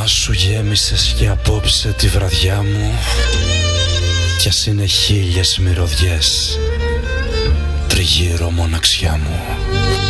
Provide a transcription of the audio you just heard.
όνομά σου γέμισες και απόψε τη βραδιά μου, κι ας είναι 1000 μυρωδιές τριγύρω μοναξιά μου.